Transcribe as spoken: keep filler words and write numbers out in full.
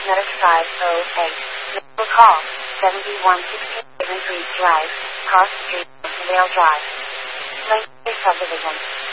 Medic five oh eight. Number call, seventy-one sixty-seven Drive, Cross Street, Vale Drive. Lengthy subdivision.